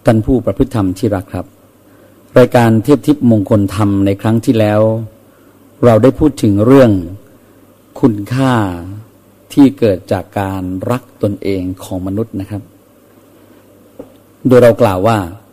ท่านผู้ประพฤติธรรมที่รักครับรายการเทียบทิพย์มงคลธรรมในครั้งที่แล้วเราได้พูดถึงเรื่องคุณค่าที่เกิดจากการรักตนเองของมนุษย์นะครับโดยเรากล่าวว่า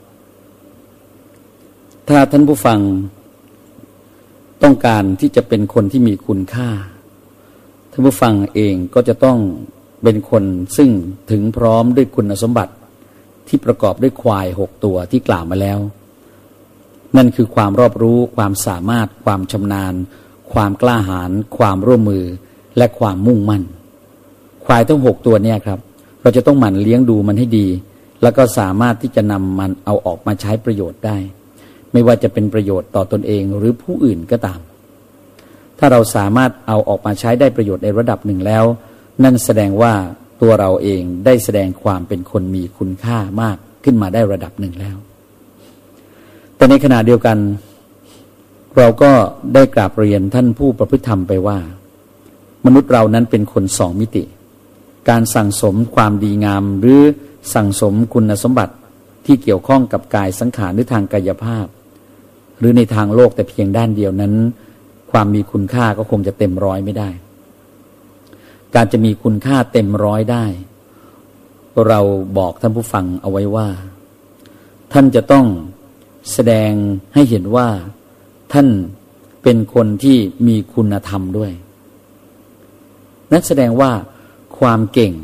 ถ้าท่านผู้ฟังต้องการที่จะเป็นคนที่มีคุณค่าท่านผู้ฟังเองก็จะต้องเป็นคนซึ่งถึงพร้อมด้วยคุณสมบัติที่ประกอบด้วยควาย6ตัวที่กล่าวมาแล้วนั่นคือความรอบรู้ความสามารถความชำนาญความกล้าหาญความร่วมมือและความมุ่งมั่นควายทั้ง6ตัวเนี่ยครับเราจะต้องหมั่นเลี้ยงดูมันให้ดีแล้วก็สามารถที่จะนำมันเอาออกมาใช้ประโยชน์ได้ไม่ว่าจะเป็นประโยชน์ต่อตนเองหรือผู้อื่นก็ตามถ้าเราสามารถเอาออกมาใช้ได้ประโยชน์ในระดับหนึ่งแล้วนั่นแสดงว่าตัวเราเองได้แสดงความเป็นคนมีคุณค่ามากขึ้นมาได้ระดับหนึ่งแล้วแต่ในขณะเดียวกันเราก็ได้กราบเรียนท่านผู้ประพฤติธรรมไปว่ามนุษย์เรานั้นเป็นคนสองมิติการสั่งสมความดีงามหรือสั่งสมคุณสมบัติที่เกี่ยวข้องกับกายสังขารหรือทางกายภาพหรือในทางโลกแต่เพียงด้านเดียวนั้นความมีคุณค่าก็คงจะเต็มร้อยไม่ได้การจะมีคุณค่าเต็มร้อยได้เราบอกท่านผู้ฟังเอาไว้ว่าท่านจะต้องแสดงให้เห็นว่าท่านเป็นคนที่มีคุณธรรมด้วยนั่นแสดงว่าความเก่ง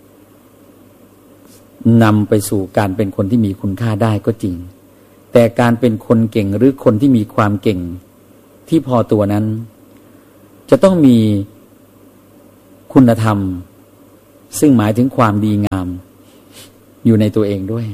นำไปสู่การเป็นคนที่มีคุณค่าได้ก็จริงแต่การเป็นคนเก่งหรือคนที่มีความเก่งที่พอตัวนั้นจะต้องมีคุณธรรมซึ่งหมายถึงความดีงามอยู่ในตัวเองด้วย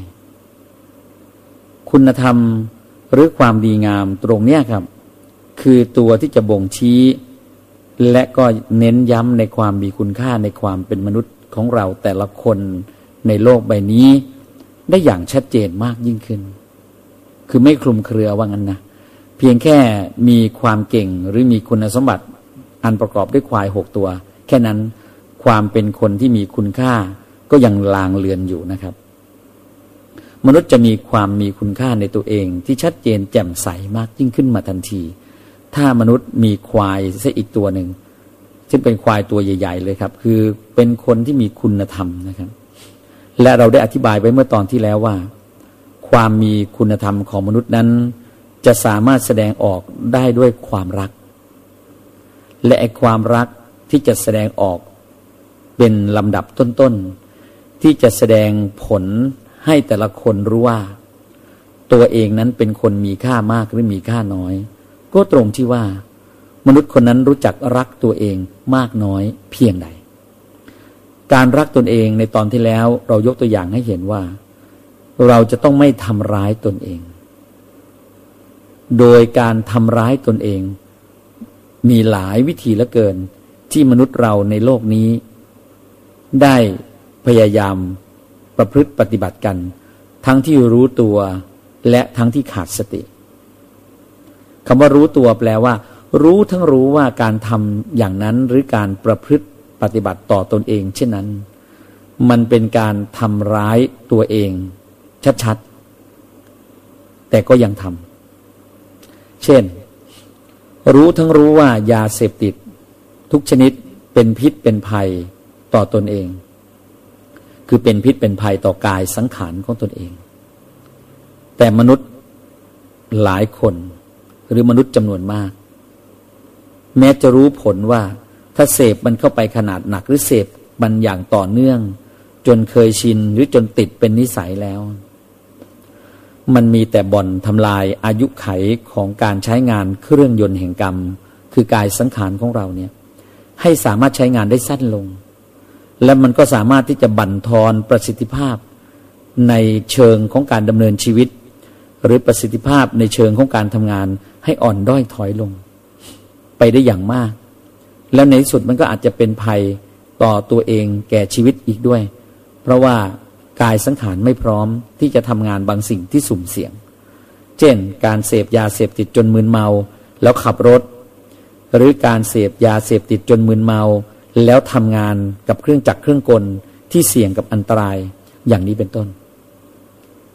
คุณธรรมหรือความดีงามตรงเนี้ยครับคือตัวที่จะบ่งชี้และก็เน้นย้ำในความมีคุณค่าในความเป็นมนุษย์ของเราแต่ละคนในโลกใบนี้ได้อย่างชัดเจนมากยิ่งขึ้นคือไม่คลุมเครือว่างั้นนะเพียงแค่มีความเก่งหรือมีคุณสมบัติอันประกอบด้วยควาย6ตัวแค่นั้นความเป็นคนที่มีคุณค่าก็ยังลางเลือนอยู่นะครับมนุษย์จะมีความมีคุณค่าในตัวเองที่ชัดเจนแจ่มใสมากยิ่งขึ้นมาทันทีถ้ามนุษย์มีควายซะอีกตัวหนึ่งซึ่งเป็นควายตัวใหญ่ๆเลยครับคือเป็นคนที่มีคุณธรรมนะครับและเราได้อธิบายไว้เมื่อตอนที่แล้วว่าความมีคุณธรรมของมนุษย์นั้นจะสามารถแสดงออกได้ด้วยความรักและไอ้ความรักที่จะแสดงออกเป็นลำดับต้นๆที่จะแสดงผลให้แต่ละคนรู้ว่าตัวเองนั้นเป็นคนมีค่ามากหรือมีค่าน้อยก็ตรงที่ว่ามนุษย์คนนั้นรู้จักรักตัวเองมากน้อยเพียงใดการรักตนเองในตอนที่แล้วเรายกตัวอย่างให้เห็นว่าเราจะต้องไม่ทำร้ายตนเองโดยการทำร้ายตนเองมีหลายวิธีเหลือเกินที่มนุษย์เราในโลกนี้ได้พยายามประพฤติปฏิบัติกันทั้งที่รู้ตัวและทั้งที่ขาดสติคำว่ารู้ตัวแปลว่ารู้ทั้งรู้ว่าการทำอย่างนั้นหรือการประพฤติปฏิบัติต่อตนเองเช่นนั้นมันเป็นการทำร้ายตัวเองชัดๆแต่ก็ยังทำเช่นรู้ทั้งรู้ว่ายาเสพติดทุกชนิดเป็นพิษเป็นภัยต่อตนเองคือเป็นพิษเป็นภัยต่อกายสังขารของตนเองแต่มนุษย์หลายคนหรือมนุษย์จำนวนมากแม้จะรู้ผลว่าถ้าเสพมันเข้าไปขนาดหนักหรือเสพมันอย่างต่อเนื่องจนเคยชินหรือจนติดเป็นนิสัยแล้วมันมีแต่บ่อนทำลายอายุไขของการใช้งานเครื่องยนต์แห่งกรรมคือกายสังขารของเราเนี่ยให้สามารถใช้งานได้สั้นลงและมันก็สามารถที่จะบั่นทอนประสิทธิภาพในเชิงของการดำเนินชีวิตหรือประสิทธิภาพในเชิงของการทำงานให้อ่อนด้อยถอยลงไปได้อย่างมากแล้วในที่สุดมันก็อาจจะเป็นภัยต่อตัวเองแก่ชีวิตอีกด้วยเพราะว่ากายสังขารไม่พร้อมที่จะทำงานบางสิ่งที่สุ่มเสี่ยงเช่นการเสพยาเสพติดจนมึนเมาแล้วขับรถหรือการเสพยาเสพติดจนมึนเมาแล้วทำงานกับเครื่องจักรเครื่องกลที่เสี่ยงกับอันตรายอย่างนี้เป็นต้น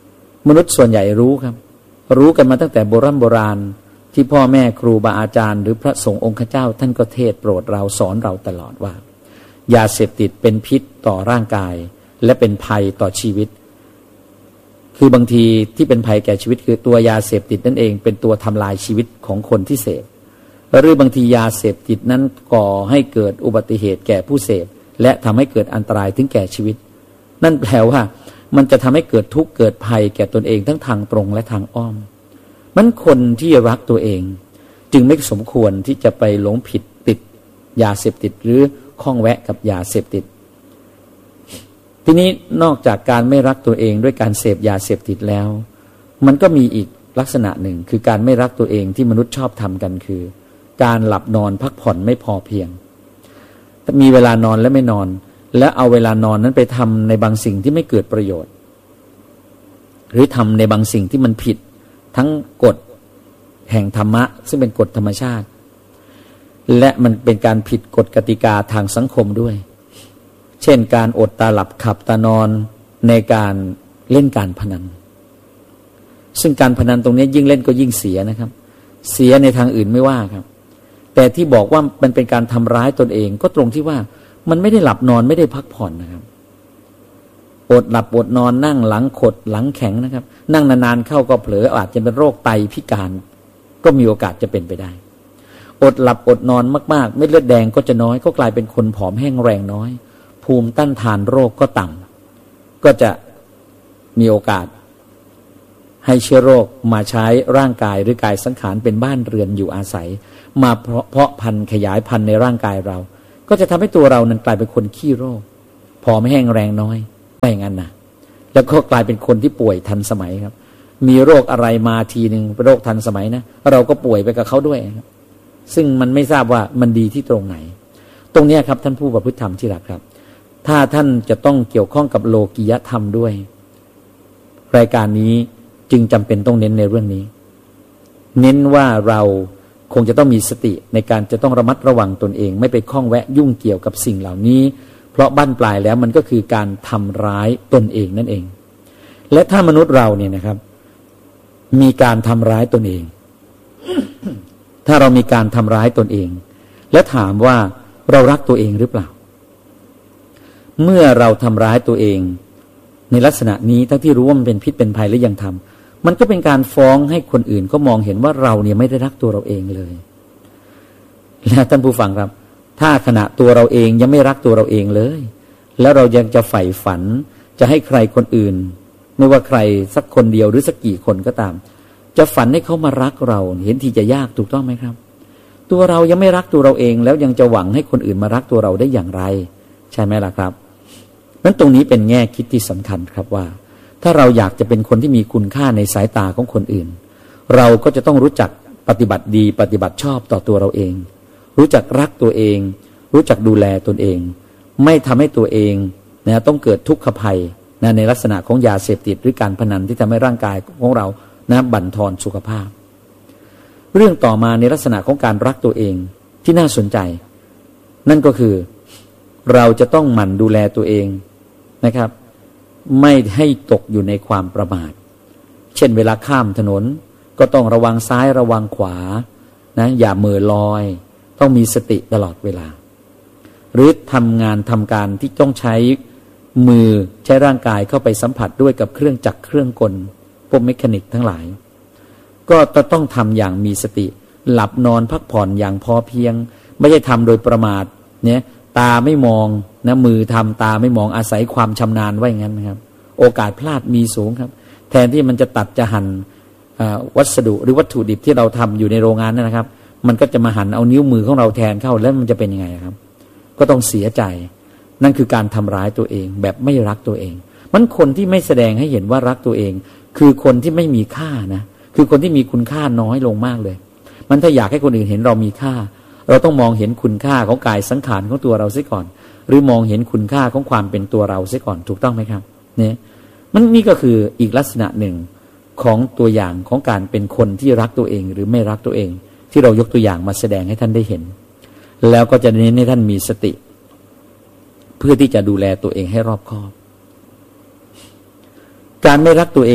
มนุษย์ส่วนใหญ่รู้ครับรู้กันมาตั้งแต่โบราณที่พ่อแม่ครูบาอาจารย์หรือพระสงฆ์องค์เจ้าท่านก็เทศโปรดเราสอนเราตลอดว่ายาเสพติดเป็นพิษต่อร่างกายและเป็นภัยต่อชีวิตคือบางทีที่เป็นภัยแก่ชีวิตคือตัวยาเสพติดนั่นเองเป็นตัวทำลายชีวิตของคนที่เสพหรือบางทียาเสพติดนั้นก่อให้เกิดอุบัติเหตุแก่ผู้เสพและทำให้เกิดอันตรายถึงแก่ชีวิตนั่นแปลว่ามันจะทำให้เกิดทุกข์เกิดภัยแก่ตนเองทั้งทางตรงและทางอ้อมมันคนที่รักตัวเองจึงไม่สมควรที่จะไปหลงผิดติดยาเสพติดหรือข้องแวะกับยาเสพติดทีนี้นอกจากการไม่รักตัวเองด้วยการเสพยาเสพติดแล้วมันก็มีอีกลักษณะหนึ่งคือการไม่รักตัวเองที่มนุษย์ชอบทำกันคือการหลับนอนพักผ่อนไม่พอเพียงมีเวลานอนและไม่นอนและเอาเวลานอนนั้นไปทำในบางสิ่งที่ไม่เกิดประโยชน์หรือทำในบางสิ่งที่มันผิดทั้งกฎแห่งธรรมะซึ่งเป็นกฎธรรมชาติและมันเป็นการผิดกฎกติกาทางสังคมด้วยเช่นการอดตาหลับขับตานอนในการเล่นการพนันซึ่งการพนันตรงนี้ยิ่งเล่นก็ยิ่งเสียนะครับเสียในทางอื่นไม่ว่าครับแต่ที่บอกว่ามันเป็นการทำร้ายตนเองก็ตรงที่ว่ามันไม่ได้หลับนอนไม่ได้พักผ่อนนะครับอดหลับอดนอนนั่งหลังขดหลังแข็งนะครับนั่งนานๆเข้าก็เผลออาจจะเป็นโรคไตพิการก็มีโอกาสจะเป็นไปได้อดหลับอดนอนมากๆเม็ดเลือดแดงก็จะน้อยก็กลายเป็นคนผอมแห้งแรงน้อยภูมิต้านทานโรคก็ต่ำก็จะมีโอกาสให้เชื้อโรคมาใช้ร่างกายหรือกายสังขารเป็นบ้านเรือนอยู่อาศัยมาเพาะพันธุ์ขยายพันธุ์ในร่างกายเราก็จะทำให้ตัวเรานั้นกลายเป็นคนขี้โรคผอมแห้งแรงน้อยไม่อย่างนั้นนะแล้วก็กลายเป็นคนที่ป่วยทันสมัยครับมีโรคอะไรมาทีนึงเป็นโรคทันสมัยนะเราก็ป่วยไปกับเขาด้วยครับซึ่งมันไม่ทราบว่ามันดีที่ตรงไหนตรงนี้ครับท่านผู้ประพฤติธรรมที่รักครับถ้าท่านจะต้องเกี่ยวข้องกับโลกียธรรมด้วยรายการนี้จึงจำเป็นต้องเน้นในเรื่องนี้เน้นว่าเราคงจะต้องมีสติในการจะต้องระมัดระวังตนเองไม่ไปข้องแวะยุ่งเกี่ยวกับสิ่งเหล่านี้เพราะบั้นปลายแล้วมันก็คือการทำร้ายตนเองนั่นเองและถ้ามนุษย์เราเนี่ยนะครับมีการทำร้ายตนเอง ถ้าเรามีการทำร้ายตนเองและถามว่าเรารักตัวเองหรือเปล่าเมื่อเราทำร้ายตัวเองในลักษณะนี้ทั้งที่รู้ว่ามันเป็นพิษเป็นภัยและยังทำมันก็เป็นการฟ้องให้คนอื่นก็มองเห็นว่าเราเนี่ยไม่ได้รักตัวเราเองเลยและท่านผู้ฟังครับถ้าขณะตัวเราเองยังไม่รักตัวเราเองเลยแล้วเรายังจะใฝ่ฝันจะให้ใครคนอื่นไม่ว่าใครสักคนเดียวหรือสักกี่คนก็ตามจะฝันให้เขามารักเราเห็นทีจะยากถูกต้องไหมครับตัวเรายังไม่รักตัวเราเองแล้วยังจะหวังให้คนอื่นมารักตัวเราได้อย่างไรใช่ไหมล่ะครับนั้นตรงนี้เป็นแง่คิดที่สำคัญครับว่าถ้าเราอยากจะเป็นคนที่มีคุณค่าในสายตาของคนอื่นเราก็จะต้องรู้จักปฏิบัติดีปฏิบัติชอบต่อตัวเราเองรู้จักรักตัวเองรู้จักดูแลตนเองไม่ทำให้ตัวเองนะต้องเกิดทุกขภัยนะในลักษณะของยาเสพติดหรือการพนันที่ทำให้ร่างกายของเรานะบั่นทอนสุขภาพเรื่องต่อมาในลักษณะของการรักตัวเองที่น่าสนใจนั่นก็คือเราจะต้องหมั่นดูแลตัวเองนะครับไม่ให้ตกอยู่ในความประมาทเช่นเวลาข้ามถนนก็ต้องระวังซ้ายระวังขวานะอย่าเหม่อลอยต้องมีสติตลอดเวลาหรือทำงานทำการที่ต้องใช้มือใช้ร่างกายเข้าไปสัมผัสด้วยกับเครื่องจักรเครื่องกลพวกเมคานิกทั้งหลายก็ต้องทำอย่างมีสติหลับนอนพักผ่อนอย่างพอเพียงไม่ใช่ทำโดยประมาทเนี่ยตาไม่มองนะมือทำตาไม่มองอาศัยความชำนาญไว้งั้นนะครับโอกาสพลาดมีสูงครับแทนที่มันจะตัดจะหั่นวัสดุหรือวัตถุดิบที่เราทำอยู่ในโรงงานนะครับมันก็จะมาหั่นเอานิ้วมือของเราแทนเข้าแล้วมันจะเป็นยังไงครับก็ต้องเสียใจนั่นคือการทำร้ายตัวเองแบบไม่รักตัวเองมันคนที่ไม่แสดงให้เห็นว่ารักตัวเองคือคนที่ไม่มีค่านะคือคนที่มีคุณค่าน้อยลงมากเลยมันถ้าอยากให้คนอื่นเห็นเรามีค่าเราต้องมองเห็นคุณค่าของกายสังขารของตัวเราเสียก่อนหรือมองเห็นคุณค่าของความเป็นตัวเราเสียก่อนถูกต้องไหมครับเนี่ยมันนี่ก็คืออีกลักษณะหนึ่งของตัวอย่างของการเป็นคนที่รักตัวเองหรือไม่รักตัวเองที่เรายกตัวอย่างมาแสดงให้ท่านได้เห็นแล้วก็จะเน้นให้ท่านมีสติเพื่อที่จะดูแลตัวเองให้รอบคอบการไม่รักตัวเอง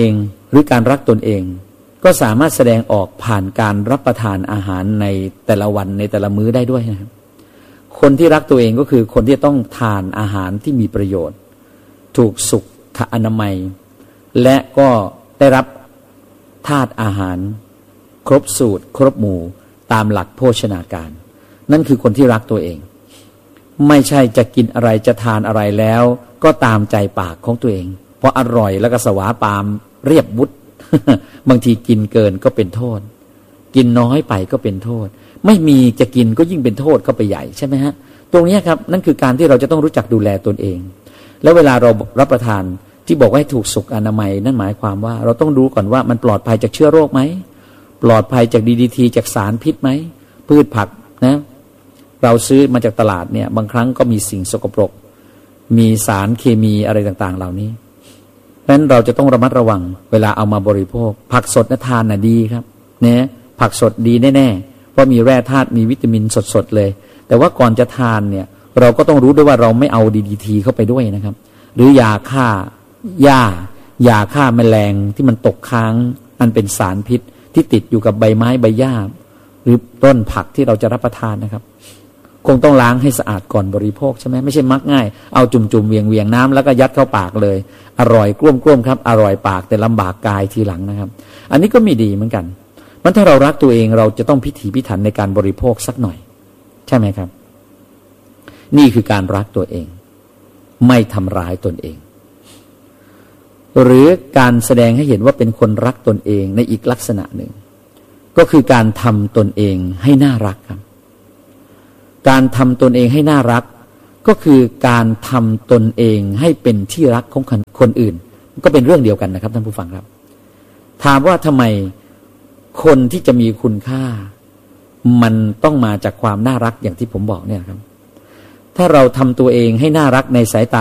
หรือการรักตนเองก็สามารถแสดงออกผ่านการรับประทานอาหารในแต่ละวันในแต่ละมื้อได้ด้วยนะครับคนที่รักตัวเองก็คือคนที่ต้องทานอาหารที่มีประโยชน์ถูกสุขอนามัยและก็ได้รับธาตุอาหารครบสูตรครบหมู่ตามหลักโภชนาการนั่นคือคนที่รักตัวเองไม่ใช่จะกินอะไรจะทานอะไรแล้วก็ตามใจปากของตัวเองเพราะอร่อยแล้วก็สวาปามเรียบวุฒ บางทีกินเกินก็เป็นโทษกินน้อยไปก็เป็นโทษไม่มีจะกินก็ยิ่งเป็นโทษเข้าไปใหญ่ใช่ไหมฮะตรงนี้ครับนั่นคือการที่เราจะต้องรู้จักดูแลตนเองแล้วเวลาเรารับประทานที่บอกว่าให้ถูกสุขอนามัยนั่นหมายความว่าเราต้องรู้ก่อนว่ามันปลอดภัยจากเชื้อโรคไหมปลอดภัยจาก DDT จากสารพิษไหมพืชผักนะเราซื้อมาจากตลาดเนี่ยบางครั้งก็มีสิ่งสกปรกมีสารเคมีอะไรต่างๆเหล่านี้เพราะฉะนั้นเราจะต้องระมัดระวังเวลาเอามาบริโภคผักสดนะทานน่ะดีครับเนี่ยผักสดดีแน่ๆเพราะมีแร่ธาตุมีวิตามินสดๆเลยแต่ว่าก่อนจะทานเนี่ยเราก็ต้องรู้ด้วยว่าเราไม่เอา DDT เข้าไปด้วยนะครับหรือยาฆ่าหญ้ายาฆ่าแมลงที่มันตกค้างอันเป็นสารพิษที่ติดอยู่กับใบไม้ใบหญ้าหรือต้นผักที่เราจะรับประทานนะครับคงต้องล้างให้สะอาดก่อนบริโภคใช่ไหมไม่ใช่มักง่ายเอาจุ่มๆเวียงน้ำแล้วก็ยัดเข้าปากเลยอร่อยกลุ้มๆครับอร่อยปากแต่ลำบากกายทีหลังนะครับอันนี้ก็มีดีเหมือนกันมันถ้าเรารักตัวเองเราจะต้องพิถีพิถันในการบริโภคสักหน่อยใช่ไหมครับนี่คือการรักตัวเองไม่ทำร้ายตนเองหรือการแสดงให้เห็นว่าเป็นคนรักตนเองในอีกลักษณะหนึ่งก็คือการทำตนเองให้น่ารักครับการทำตนเองให้น่ารักก็คือการทำตนเองให้เป็นที่รักของคนอื่นก็เป็นเรื่องเดียวกันนะครับท่านผู้ฟังครับถามว่าทำไมคนที่จะมีคุณค่ามันต้องมาจากความน่ารักอย่างที่ผมบอกเนี่ยครับถ้าเราทำตัวเองให้น่ารักในสายตา